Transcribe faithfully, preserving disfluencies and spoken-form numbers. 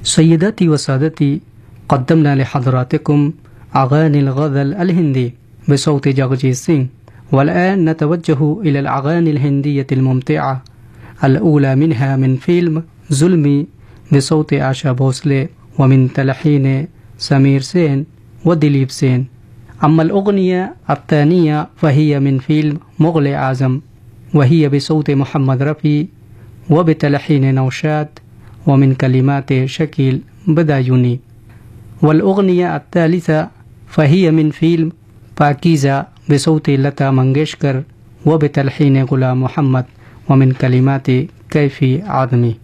سيداتي وسادتي، قدمنا لحضراتكم أغاني الغزل الهندي بصوت جغجيت سينغ، والآن نتوجه إلى الأغاني الهندية الممتعة. الأولى منها من فيلم ظلمي بصوت آشا بوسلي ومن تلحين سمير سين ودليب سين. أما الأغنية الثانية فهي من فيلم مغل أعظم، وهي بصوت محمد رفي وبتلحين نوشاد ومن كلمات شكيل بدايوني. والأغنية الثالثة فهي من فيلم باكيزة بصوت لتا منگيشكر وبتلحين غلام محمد ومن كلمات كيفي عظمي.